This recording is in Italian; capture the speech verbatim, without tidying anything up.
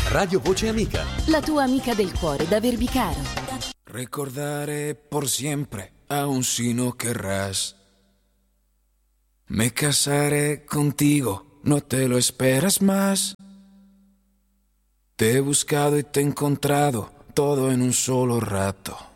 Radio Voce Amica. La tua amica del cuore da Verbicaro. Recordare por siempre, aun si no querrás. Me casaré contigo, no te lo esperas más. Te he buscado y te he encontrado, todo en un solo rato.